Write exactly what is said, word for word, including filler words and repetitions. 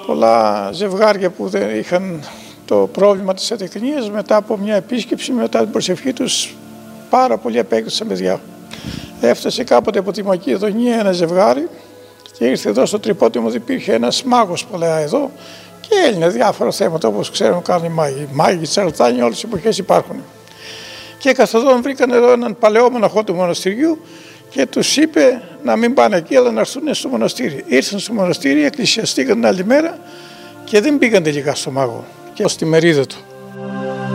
πολλά ζευγάρια που δεν είχαν το πρόβλημα της ατεκνίας, μετά από μια επίσκεψη, μετά την προσευχή τους, πάρα πολλοί απέκτησαν παιδιά. Έφτασε κάποτε από τη Μακεδονία ένα ζευγάρι και ήρθε εδώ στο Τρυπότιμο, υπήρχε ένας μάγος παλαιά εδώ και έλυνε διάφορα θέματα όπως ξέρουμε κάνουν οι μάγοι. Μάγοι, τσαρτάνοι, όλες τις εποχές υπάρχουν. Και καθοδόν βρήκαν εδώ έναν παλαιό μοναχό του μοναστηριού και τους είπε να μην πάνε εκεί αλλά να έρθουν στο μοναστήρι. Ήρθαν στο μοναστήρι, εκκλησιαστήκαν την άλλη μέρα και δεν πήγαν τελικά στο μάγο και στη μερίδα του.